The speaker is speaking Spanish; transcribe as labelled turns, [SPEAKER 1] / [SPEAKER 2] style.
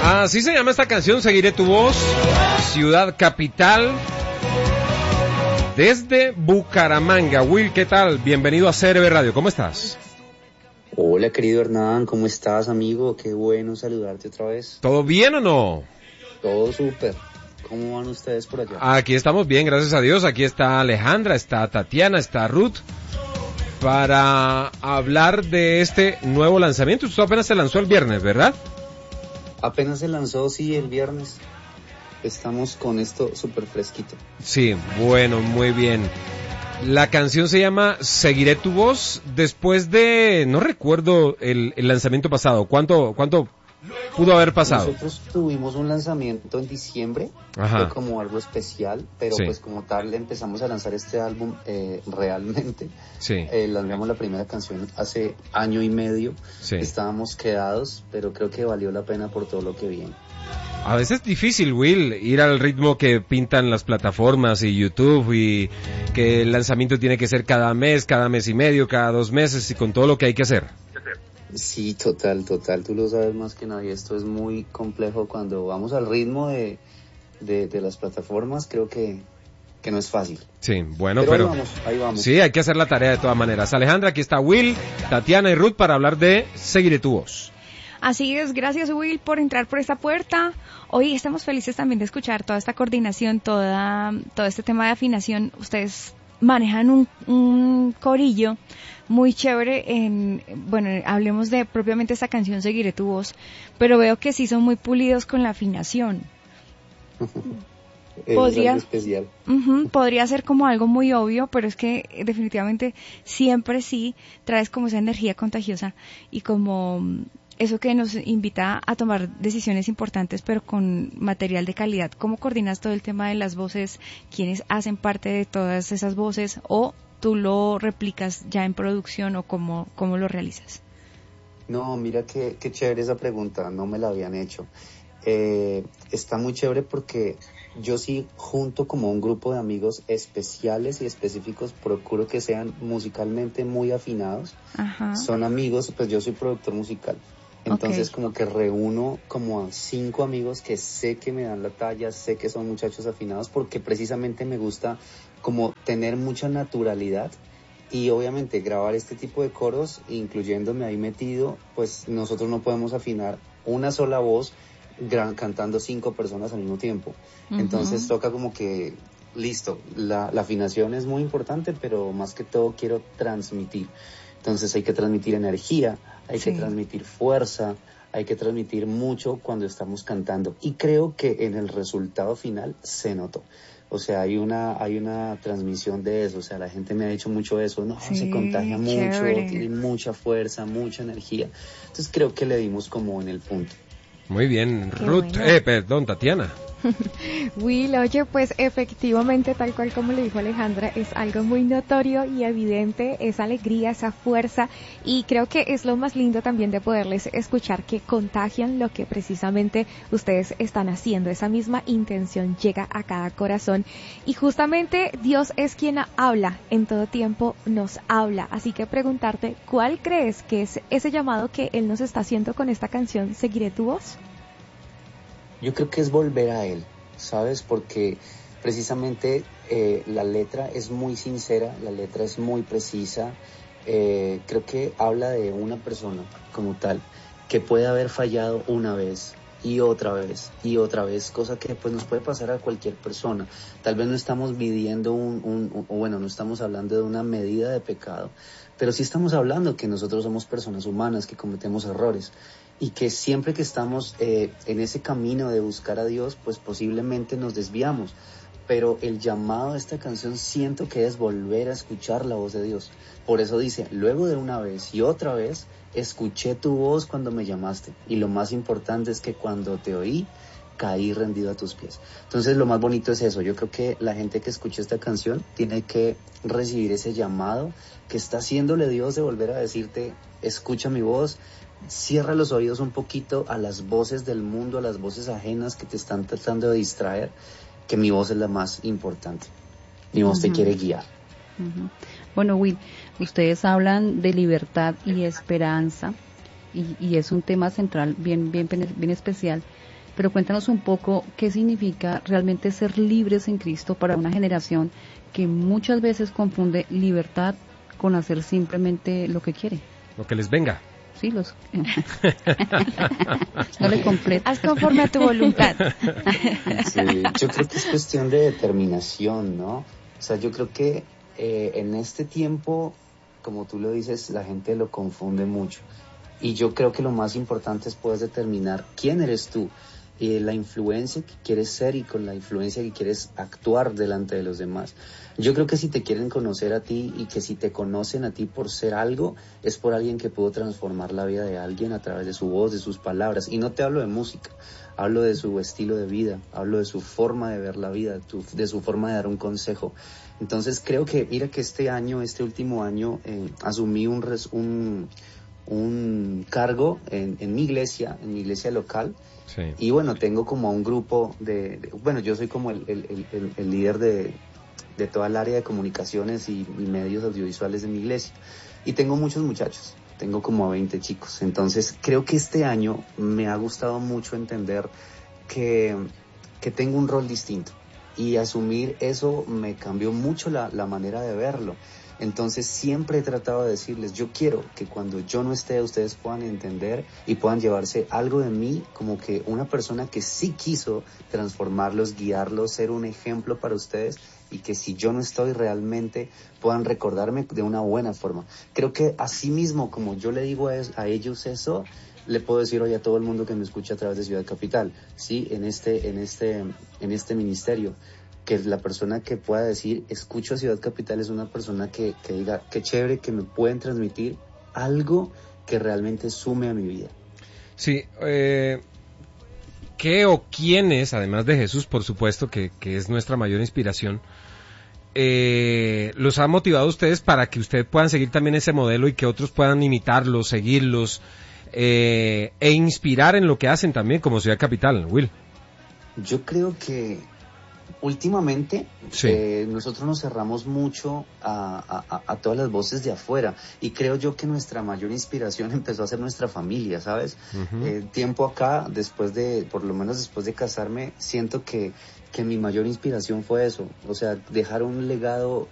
[SPEAKER 1] Así se llama esta canción, Seguiré tu voz, Ciudad Capital, desde Bucaramanga. Will, ¿qué tal? Bienvenido a CRB Radio, ¿cómo estás?
[SPEAKER 2] Hola, querido Hernán, ¿cómo estás, amigo? Qué bueno saludarte otra vez.
[SPEAKER 1] ¿Todo bien o no?
[SPEAKER 2] Todo súper. ¿Cómo van ustedes por allá?
[SPEAKER 1] Aquí estamos bien, gracias a Dios. Aquí está Alejandra, está Tatiana, está Ruth, para hablar de este nuevo lanzamiento. Esto apenas se lanzó el viernes, ¿verdad?
[SPEAKER 2] Apenas se lanzó, sí, el viernes. Estamos con esto súper fresquito.
[SPEAKER 1] Sí, bueno, muy bien. La canción se llama Seguiré tu voz, después de, no recuerdo el lanzamiento pasado. ¿Cuánto pudo haber pasado?
[SPEAKER 2] Nosotros tuvimos un lanzamiento en diciembre, fue como algo especial, pero sí, pues como tal empezamos a lanzar este álbum realmente.
[SPEAKER 1] Sí.
[SPEAKER 2] Lanzamos la primera canción hace año y medio,
[SPEAKER 1] sí.
[SPEAKER 2] Estábamos quedados, pero creo que valió la pena por todo lo que viene.
[SPEAKER 1] A veces es difícil, Will, ir al ritmo que pintan las plataformas y YouTube, y que el lanzamiento tiene que ser cada mes y medio, cada 2 meses, y con todo lo que hay que hacer.
[SPEAKER 2] Sí, total, tú lo sabes más que nadie, esto es muy complejo cuando vamos al ritmo de las plataformas, creo que no es fácil.
[SPEAKER 1] Sí, bueno, pero
[SPEAKER 2] ahí vamos.
[SPEAKER 1] Sí, hay que hacer la tarea de todas maneras. Alejandra, aquí está Will, Tatiana y Ruth para hablar de Seguiré tu voz.
[SPEAKER 3] Así es, gracias Will por entrar por esta puerta. Hoy estamos felices también de escuchar toda esta coordinación, todo este tema de afinación. Ustedes manejan un corillo muy chévere hablemos de propiamente esta canción Seguiré tu voz, pero veo que sí son muy pulidos con la afinación.
[SPEAKER 2] Podría ser especial.
[SPEAKER 3] Podría ser como algo muy obvio, pero es que definitivamente siempre sí traes como esa energía contagiosa y como eso que nos invita a tomar decisiones importantes, pero con material de calidad. ¿Cómo coordinas todo el tema de las voces? ¿Quiénes hacen parte de todas esas voces? ¿O tú lo replicas ya en producción o cómo lo realizas?
[SPEAKER 2] No, mira qué chévere esa pregunta, no me la habían hecho. Está muy chévere porque yo sí, junto como un grupo de amigos especiales y específicos, procuro que sean musicalmente muy afinados.
[SPEAKER 3] Ajá.
[SPEAKER 2] Son amigos, pues yo soy productor musical. Entonces como que reúno como a 5 amigos que sé que me dan la talla, sé que son muchachos afinados, porque precisamente me gusta como tener mucha naturalidad y obviamente grabar este tipo de coros, incluyéndome ahí metido, pues nosotros no podemos afinar una sola voz cantando 5 personas al mismo tiempo. Entonces toca como que, listo, la afinación es muy importante, pero más que todo quiero transmitir. Entonces hay que transmitir energía, hay que transmitir fuerza, hay que transmitir mucho cuando estamos cantando. Y creo que en el resultado final se notó. O sea, hay una transmisión de eso. O sea, la gente me ha dicho mucho eso. No, se contagia mucho, tiene mucha fuerza, mucha energía. Entonces creo que le dimos como en el punto.
[SPEAKER 1] Muy bien,
[SPEAKER 3] Qué
[SPEAKER 1] Ruth,
[SPEAKER 3] bueno.
[SPEAKER 1] Tatiana.
[SPEAKER 4] Will, oye, pues efectivamente, tal cual como le dijo Alejandra, es algo muy notorio y evidente, esa alegría, esa fuerza, y creo que es lo más lindo también de poderles escuchar que contagian lo que precisamente ustedes están haciendo, esa misma intención llega a cada corazón, y justamente Dios es quien habla, en todo tiempo nos habla, así que preguntarte, ¿cuál crees que es ese llamado que Él nos está haciendo con esta canción, Seguiré tu voz?
[SPEAKER 2] Yo creo que es volver a Él, ¿sabes? Porque precisamente la letra es muy sincera, la letra es muy precisa. Creo que habla de una persona como tal, que puede haber fallado una vez y otra vez y otra vez, cosa que pues nos puede pasar a cualquier persona. Tal vez no estamos midiendo no estamos hablando de una medida de pecado, pero sí estamos hablando que nosotros somos personas humanas, que cometemos errores. Y que siempre que estamos en ese camino de buscar a Dios, pues posiblemente nos desviamos. Pero el llamado de esta canción siento que es volver a escuchar la voz de Dios. Por eso dice, luego de una vez y otra vez, escuché tu voz cuando me llamaste. Y lo más importante es que cuando te oí, caí rendido a tus pies. Entonces lo más bonito es eso. Yo creo que la gente que escucha esta canción tiene que recibir ese llamado que está haciéndole Dios de volver a decirte, escucha mi voz. Cierra los oídos un poquito a las voces del mundo, a las voces ajenas que te están tratando de distraer, que mi voz es la más importante. Mi voz te quiere guiar.
[SPEAKER 5] Bueno, Will, ustedes hablan de libertad y esperanza y es un tema central bien especial. pero cuéntanos un poco qué significa realmente ser libres en Cristo para una generación que muchas veces confunde libertad con hacer simplemente lo que quiere.
[SPEAKER 1] Lo que les venga.
[SPEAKER 5] Sí, no le completa.
[SPEAKER 3] Haz conforme a tu voluntad.
[SPEAKER 2] Sí, yo creo que es cuestión de determinación, ¿no? O sea, yo creo que en este tiempo, como tú lo dices, la gente lo confunde mucho. Y yo creo que lo más importante es poder determinar quién eres tú y la influencia que quieres ser y con la influencia que quieres actuar delante de los demás. Yo creo que si te quieren conocer a ti y que si te conocen a ti por ser algo, es por alguien que pudo transformar la vida de alguien a través de su voz, de sus palabras. Y no te hablo de música, hablo de su estilo de vida, hablo de su forma de ver la vida, de su forma de dar un consejo. Entonces creo que, mira que este último año, asumí un cargo en mi iglesia local.
[SPEAKER 1] Sí.
[SPEAKER 2] Y bueno, tengo como un grupo bueno, yo soy como el líder de toda el área de comunicaciones y medios audiovisuales de mi iglesia. Y tengo muchos muchachos, tengo como 20 chicos. Entonces creo que este año me ha gustado mucho entender que tengo un rol distinto. Y asumir eso me cambió mucho la manera de verlo. Entonces siempre he tratado de decirles, yo quiero que cuando yo no esté, ustedes puedan entender y puedan llevarse algo de mí, como que una persona que sí quiso transformarlos, guiarlos, ser un ejemplo para ustedes, y que si yo no estoy realmente puedan recordarme de una buena forma. Creo que así mismo, como yo le digo a ellos eso, le puedo decir hoy a todo el mundo que me escucha a través de Ciudad Capital, sí, en este ministerio, que la persona que pueda decir, escucho a Ciudad Capital, es una persona que diga, qué chévere que me pueden transmitir algo que realmente sume a mi vida.
[SPEAKER 1] Sí, ¿qué o quiénes, además de Jesús, por supuesto, que es nuestra mayor inspiración, los ha motivado a ustedes para que ustedes puedan seguir también ese modelo y que otros puedan imitarlos, seguirlos, e inspirar en lo que hacen también como Ciudad Capital, Will?
[SPEAKER 2] Yo creo que últimamente
[SPEAKER 1] sí.
[SPEAKER 2] Nosotros nos cerramos mucho a todas las voces de afuera, y creo yo que nuestra mayor inspiración empezó a ser nuestra familia, ¿sabes?
[SPEAKER 1] Uh-huh.
[SPEAKER 2] Tiempo acá, por lo menos después de casarme, siento que mi mayor inspiración fue eso, o sea, dejar un legado